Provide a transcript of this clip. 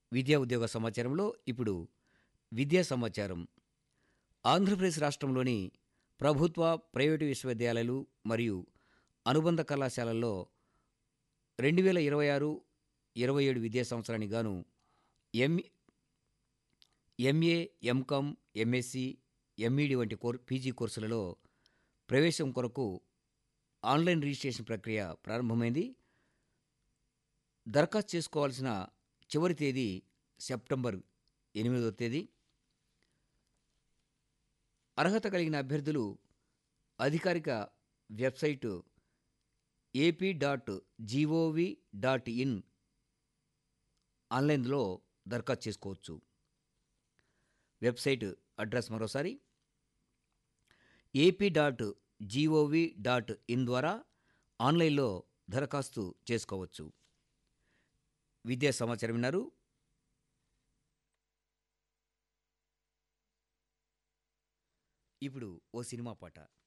విద్యా ఉద్యోగ సమాచారంలో ఇప్పుడు విద్యా సమాచారం. ఆంధ్రప్రదేశ్ రాష్ట్రంలోని ప్రభుత్వ, ప్రైవేటు విశ్వవిద్యాలయాలు మరియు అనుబంధ కళాశాలల్లో 2026-27 విద్యా సంవత్సరానికి గాను ఎం ఎంఏ, ఎంకామ్, ఎంఎస్సి, ఎంఈడి వంటి పీజీ కోర్సులలో ప్రవేశం కొరకు ఆన్లైన్ రిజిస్ట్రేషన్ ప్రక్రియ ప్రారంభమైంది. దరఖాస్తు చేసుకోవాల్సిన చివరి తేదీ సెప్టెంబర్ 8వ తేదీ. అర్హత కలిగిన అభ్యర్థులు అధికారిక వెబ్సైటు ap.gov.in ఆన్లైన్లో దరఖాస్తు చేసుకోవచ్చు. వెబ్సైట్ అడ్రస్ మరోసారి ap.gov.in ద్వారా ఆన్లైన్లో దరఖాస్తు చేసుకోవచ్చు. విద్యా సమాచారం విన్నారు. ఇప్పుడు ఓ సినిమా పాట.